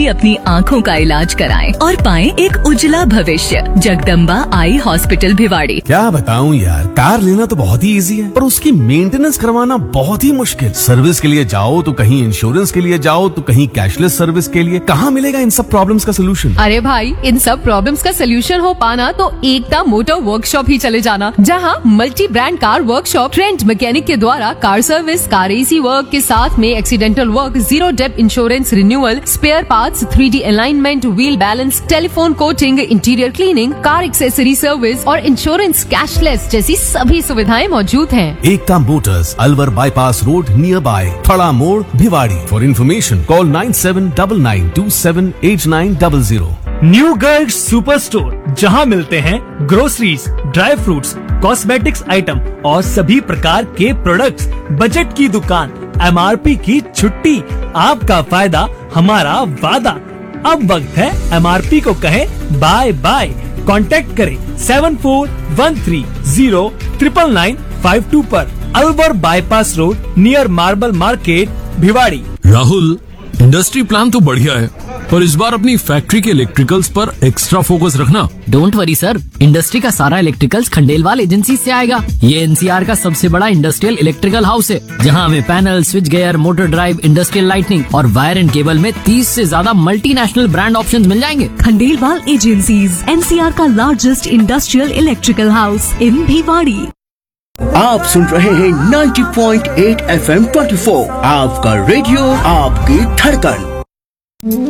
ही अपनी आँखों का इलाज कराएं और पाएं एक उज्जवला भविष्य। Jagdamba eye hospital Bhiwadi. क्या बताऊं यार, कार लेना तो बहुत ही इजी है पर उसकी मेंटेनेंस करवाना बहुत ही मुश्किल। सर्विस के लिए जाओ तो कहीं इंश्योरेंस के लिए जाओ तो कहीं कैशलेस सर्विस के लिए। कहाँ मिलेगा इन सब प्रॉब्लम्स का सोल्यूशन? अरे भाई, इन सब प्रॉब्लम्स का सोल्यूशन हो पाना तो एकता मोटर वर्कशॉप ही चले जाना, जहां multi brand car workshop trend mechanic के द्वारा car service, car AC work के साथ में accidental work, zero depth insurance renewal, spare parts, 3D alignment, wheel balance, telephone coating, interior cleaning, car accessory service और insurance cashless जैसी सभी सुविधाएं मौजूद हैं। एकता Motors, Alwar bypass road, near by थड़ा मोड़, Bhiwadi. For information call 9799278900। New Garg super store, जहां मिलते हैं groceries, dry fruits, cosmetics item और सभी प्रकार के प्रोडक्ट्स। बजट की दुकान, MRP की छुट्टी, आपका फायदा हमारा वादा। अब वक्त है MRP को कहें बाय बाय। कांटेक्ट करें 7413099952 पर, Alwar bypass road, near marble market, Bhiwadi. Rahul, industry plan तो बढ़िया है पर इस बार अपनी फैक्ट्री के इलेक्ट्रिकल्स पर एक्स्ट्रा फोकस रखना। डोंट वरी सर, इंडस्ट्री का सारा इलेक्ट्रिकल्स खंडेलवाल एजेंसी से आएगा। ये NCR का सबसे बड़ा इंडस्ट्रियल इलेक्ट्रिकल हाउस है, जहां हमें panel, switch gear, motor drive, industrial lightning और वायर एंड केबल में 30 से ज्यादा मल्टीनेशनल ब्रांड ऑप्शंस मिल जाएंगे। खंडेलवाल एजेंसीज, NCR का largest industrial electrical house in Bhiwadi. आप सुन रहे हैं 90.8 FM 24, आपका रेडियो, आपकी धड़कन।